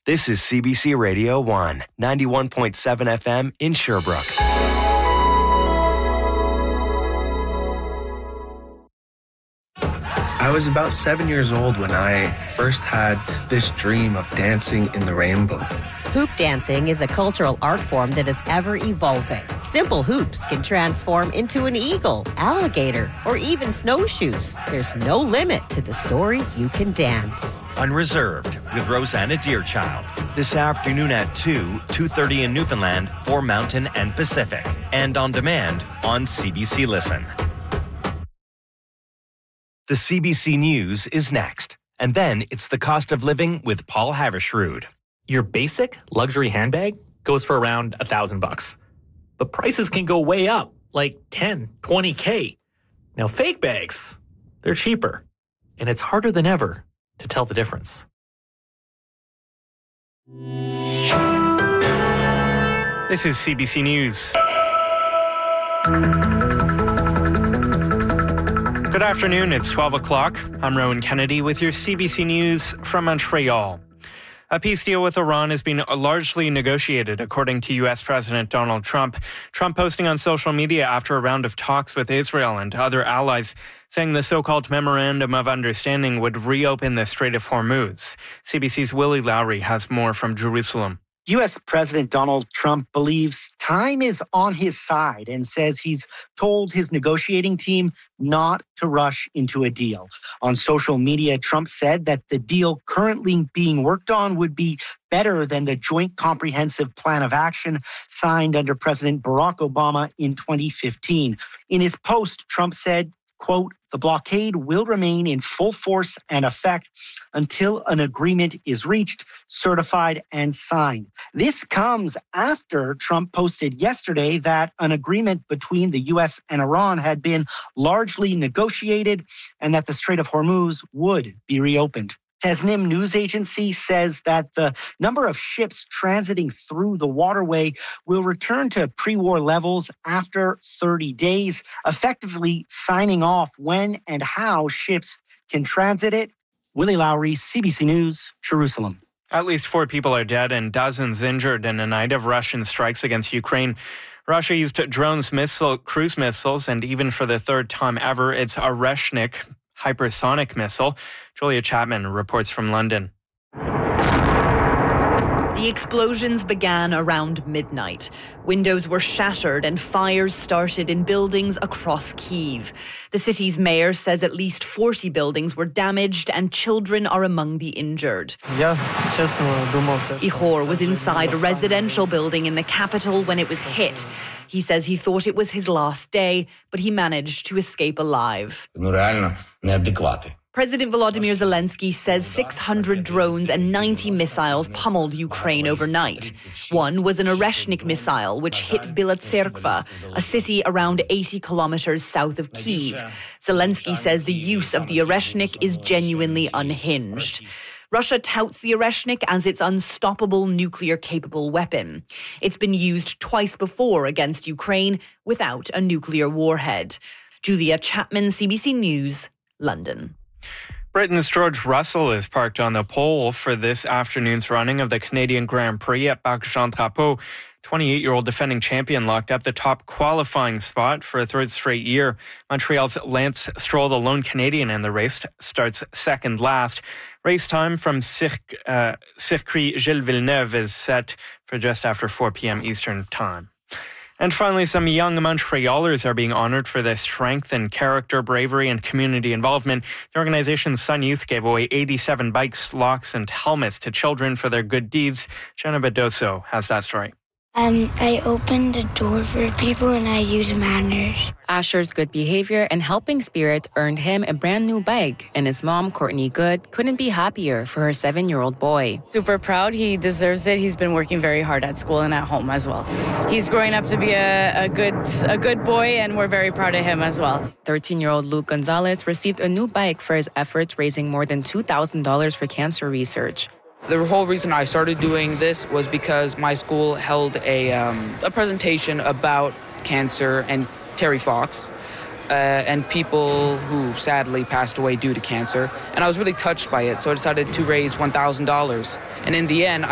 This is CBC Radio 1, 91.7 FM in Sherbrooke. I was about 7 years old when I first had this dream of dancing in the rainbow. Hoop dancing is a cultural art form that is ever evolving. Simple hoops can transform into an eagle, alligator, or even snowshoes. There's no limit to the stories you can dance. Unreserved with Rosanna Deerchild. This afternoon at 2:30 in Newfoundland for Mountain and Pacific. And on demand on CBC Listen. The CBC News is next. And then it's the cost of living with Paul Havershrud. Your basic luxury handbag goes for around $1,000. But prices can go way up, like 10, 20K. Now fake bags, they're cheaper. And it's harder than ever to tell the difference. This is CBC News. Good afternoon, it's 12 o'clock. I'm Rowan Kennedy with your CBC News from Montreal. A peace deal with Iran has been largely negotiated, according to U.S. President Donald Trump. Trump posting on social media after a round of talks with Israel and other allies, saying the so-called Memorandum of Understanding would reopen the Strait of Hormuz. CBC's Willie Lowry has more from Jerusalem. U.S. President Donald Trump believes time is on his side and says he's told his negotiating team not to rush into a deal. On social media, Trump said that the deal currently being worked on would be better than the Joint Comprehensive Plan of Action signed under President Barack Obama in 2015. In his post, Trump said, quote, "The blockade will remain in full force and effect until an agreement is reached, certified, and signed." This comes after Trump posted yesterday that an agreement between the U.S. and Iran had been largely negotiated and that the Strait of Hormuz would be reopened. Tasnim news agency says that the number of ships transiting through the waterway will return to pre-war levels after 30 days, effectively signing off when and how ships can transit it. Willie Lowry, CBC News, Jerusalem. At least 4 people are dead and dozens injured in a night of Russian strikes against Ukraine. Russia used drones, cruise missiles, and even for the third time ever, its Oreshnik hypersonic missile. Julia Chapman reports from London. The explosions began around midnight. Windows were shattered and fires started in buildings across Kyiv. The city's mayor says at least 40 buildings were damaged and children are among the injured. Ihor was inside a residential building in the capital when it was hit. He says he thought it was his last day, but he managed to escape alive. President Volodymyr Zelensky says 600 drones and 90 missiles pummeled Ukraine overnight. One was an Oreshnik missile, which hit Bila Tserkva, a city around 80 kilometers south of Kyiv. Zelensky says the use of the Oreshnik is genuinely unhinged. Russia touts the Oreshnik as its unstoppable nuclear-capable weapon. It's been used twice before against Ukraine without a nuclear warhead. Julia Chapman, CBC News, London. Britain's George Russell is parked on the pole for this afternoon's running of the Canadian Grand Prix at Parc Jean Drapeau. 28-year-old defending champion locked up the top qualifying spot for a third straight year. Montreal's Lance Stroll, the lone Canadian in the race, starts second last. Race time from Circuit Gilles Villeneuve is set for just after 4 p.m. Eastern Time. And finally, some young Montrealers are being honored for their strength and character, bravery, and community involvement. The organization's Sun Youth gave away 87 bikes, locks, and helmets to children for their good deeds. Jenna Bedoso has that story. I opened the door for people and I used manners. Asher's good behavior and helping spirit earned him a brand new bike, and his mom, Courtney Good, couldn't be happier for her 7-year-old boy. Super proud. He deserves it. He's been working very hard at school and at home as well. He's growing up to be a good boy, and we're very proud of him as well. 13-year-old Luke Gonzalez received a new bike for his efforts raising more than $2,000 for cancer research. The whole reason I started doing this was because my school held a presentation about cancer and Terry Fox and people who sadly passed away due to cancer. And I was really touched by it, so I decided to raise $1,000. And in the end,